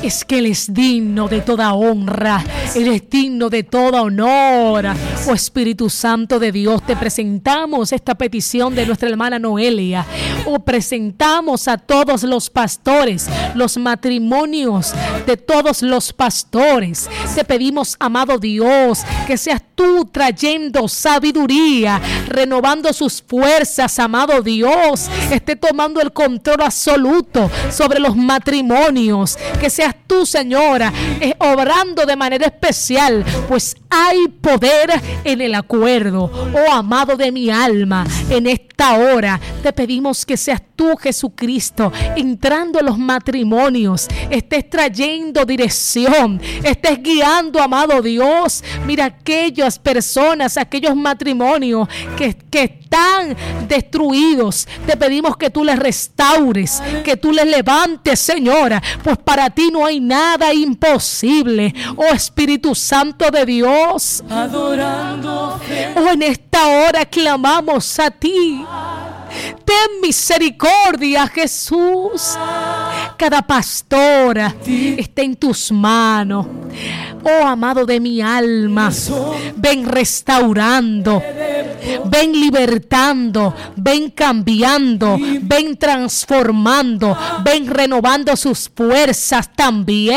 Es que Él es digno de toda honra, Él es digno de toda honor. Oh Espíritu Santo de Dios, te presentamos esta petición de nuestra hermana Noelia. Oh, presentamos a todos los pastores, los matrimonios de todos los pastores. Te pedimos, amado Dios, que seas tú trayendo sabiduría, renovando sus fuerzas, amado Dios. Esté tomando el control absoluto sobre los matrimonios. Que seas tú, Señora, obrando de manera especial, pues hay poder en el acuerdo. Oh, amado de mi alma, en esta hora te pedimos que seas tú, Jesucristo, entrando en los matrimonios, estés trayendo dirección, estés guiando, amado Dios. Mira aquellas personas, aquellos matrimonios que están destruidos. Te pedimos que tú les restaures, que tú les levantes, Señora, pues para ti no hay nada imposible. Oh Espíritu Santo de Dios, adorando, oh, en esta hora clamamos a ti. Ten misericordia, Jesús. Cada pastora está en tus manos. Oh, amado de mi alma, ven restaurando, ven libertando, ven cambiando, ven transformando, ven renovando sus fuerzas también.